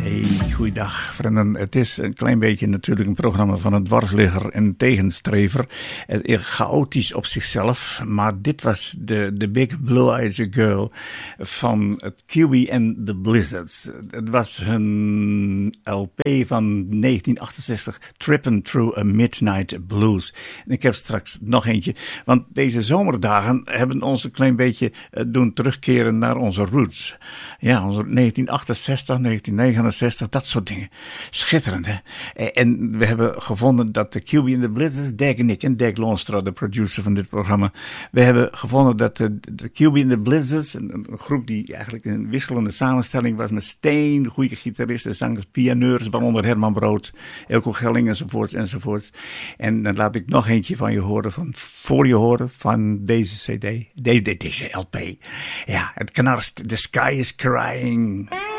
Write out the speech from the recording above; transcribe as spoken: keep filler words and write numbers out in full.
Hey, goeiedag vrienden. Het is een klein beetje natuurlijk een programma van een dwarsligger en tegenstrever. Chaotisch op zichzelf, maar dit was de, de Big Blue Eyes Girl van het Q B and the Blizzards. Het was hun L P van negentien achtenzestig, Trippin' Through a Midnight Blues. En ik heb straks nog eentje, want deze zomerdagen hebben ons een klein beetje doen terugkeren naar onze roots. Ja, onze negentien achtenzestig, negentien negenenzestig, dat soort dingen. Schitterend, hè? En we hebben gevonden dat de Q B and the Blizzards, Dag en ik en Dag Loonstra, de producer van dit programma, we hebben gevonden dat de, de Q B and the Blizzards, een, een groep die eigenlijk een wisselende samenstelling was met steen, goede gitaristen, zangers, pianeurs, waaronder Herman Brood, Elko Gelling enzovoorts enzovoorts. En dan laat ik nog eentje van je horen, van voor je horen, van deze cd, deze, deze L P. Ja, het knarst, The Sky is Crying.